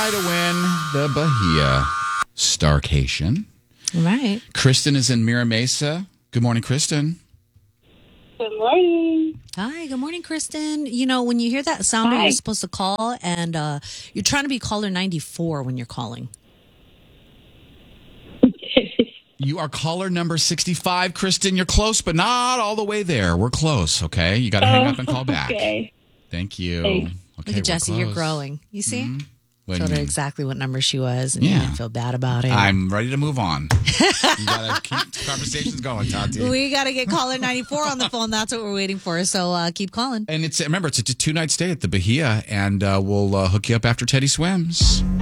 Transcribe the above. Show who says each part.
Speaker 1: try to win the Bahia Starcation.
Speaker 2: Right.
Speaker 1: Kristen is in Mira Mesa. Good morning, Kristen.
Speaker 3: Good morning.
Speaker 2: Hi, good morning, Kristen. You know, when you hear that sound,
Speaker 3: Hi.
Speaker 2: you're supposed to call, and you're trying to be caller 94 when you're calling.
Speaker 1: You are caller number 65, Kristen. You're close, but not all the way there. We're close, okay? You got to hang up and call back.
Speaker 3: Okay.
Speaker 1: Thank you.
Speaker 3: Thanks.
Speaker 1: Okay,
Speaker 2: Look at
Speaker 1: we're
Speaker 2: Jessie, you're
Speaker 1: close.
Speaker 2: growing. You see?
Speaker 1: What do you
Speaker 2: Told her
Speaker 1: mean?
Speaker 2: exactly what number she was, and you
Speaker 1: Yeah.
Speaker 2: didn't feel bad about it.
Speaker 1: I'm ready to move on. You got to keep conversations going, Tati.
Speaker 2: We got to get caller 94 on the phone. That's what we're waiting for. So keep calling.
Speaker 1: And remember, it's a 2-night stay at the Bahia, and we'll hook you up after Teddy swims.